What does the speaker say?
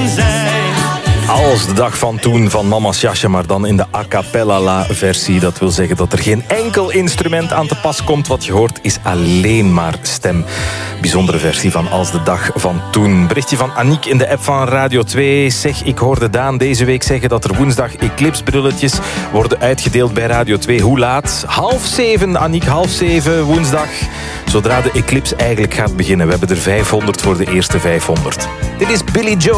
zijn. Als de dag van toen van Mama's Jasje, maar dan in de a cappella versie. Dat wil zeggen dat er geen enkel instrument aan te pas komt. Wat je hoort is alleen maar stem. Bijzondere versie van Als de dag van toen. Berichtje van Aniek in de app van Radio 2. Zeg, ik hoorde Daan deze week zeggen dat er woensdag eclipsebrilletjes worden uitgedeeld bij Radio 2. Hoe laat? 6:30, Aniek, 6:30 woensdag. Zodra de eclipse eigenlijk gaat beginnen. We hebben er 500 voor de eerste 500. Dit is Billy Joe.